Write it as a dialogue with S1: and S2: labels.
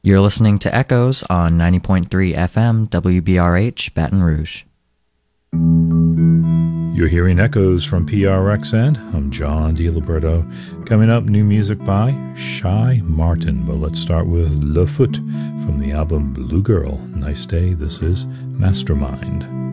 S1: You're listening to Echoes on 90.3 FM WBRH Baton Rouge.
S2: You're hearing Echoes from PRXN. I'm John DiLiberto. Coming up, new music by Shy Martin. But let's start with Le Foot from the album Blue Girl. Nice day. This is Mastermind.